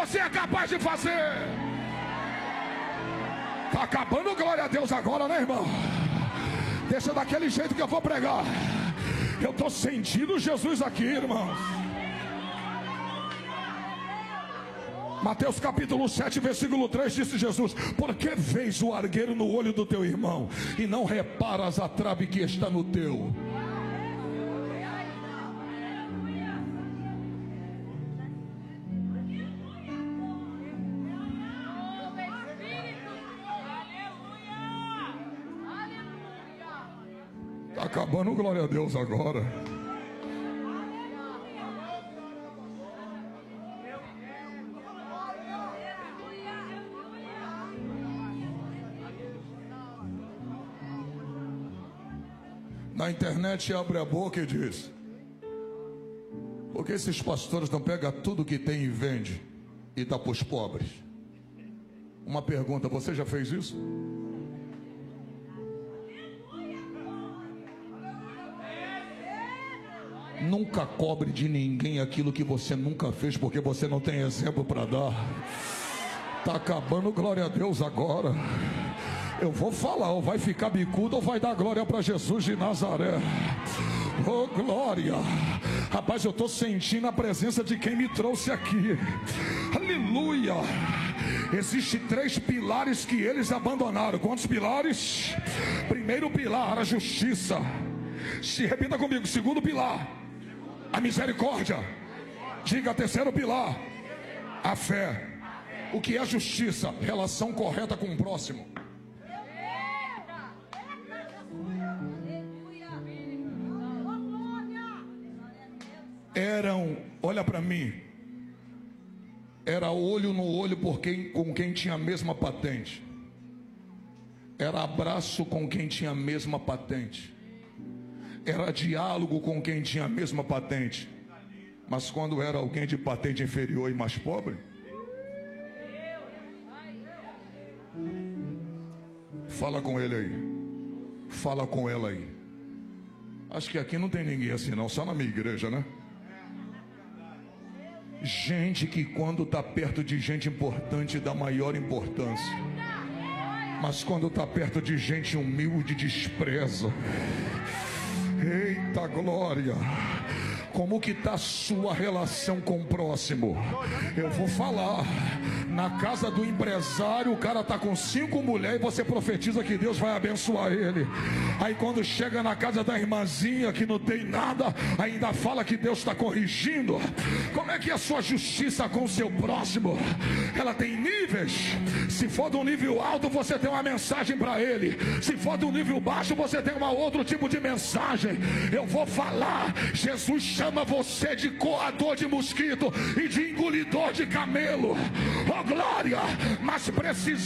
você é capaz de fazer. Está acabando, glória a Deus agora, né, irmão? Deixa daquele jeito que eu vou pregar. Eu estou sentindo Jesus aqui, irmãos. Mateus capítulo 7, versículo 3, disse Jesus: por que vês o argueiro no olho do teu irmão e não reparas a trave que está no teu? Está acabando, glória a Deus agora. Na internet abre a boca e diz: por que esses pastores não pegam tudo que tem e vende e dá para os pobres? Uma pergunta: você já fez isso? Nunca cobre de ninguém aquilo que você nunca fez, porque você não tem exemplo para dar. Está acabando, glória a Deus agora. Eu vou falar, ou vai ficar bicudo ou vai dar glória para Jesus de Nazaré. Oh, glória. Rapaz, eu estou sentindo a presença de quem me trouxe aqui. Aleluia. Existem 3 pilares que eles abandonaram. Quantos pilares? Primeiro pilar, a justiça. Se repita comigo: segundo pilar, a misericórdia. Diga: terceiro pilar, a fé. O que é justiça? Relação correta com o próximo. Olha para mim, era olho no olho com quem tinha a mesma patente. Era abraço com quem tinha a mesma patente. Era diálogo com quem tinha a mesma patente. Mas quando era alguém de patente inferior e mais pobre, fala com ele aí, fala com ela aí. Acho que aqui não tem ninguém assim não, só na minha igreja, né? Gente que quando está perto de gente importante dá maior importância, mas quando está perto de gente humilde despreza. Eita glória. Como que está a sua relação com o próximo? Eu vou falar. Na casa do empresário, o cara está com 5 mulheres e você profetiza que Deus vai abençoar ele. Aí quando chega na casa da irmãzinha que não tem nada, ainda fala que Deus está corrigindo. Como é que é a sua justiça com o seu próximo? Ela tem níveis. Se for do nível alto, você tem uma mensagem para ele. Se for do nível baixo, você tem um outro tipo de mensagem. Eu vou falar. Jesus chama você de coador de mosquito e de engolidor de camelo. Oh glória. Mas precisa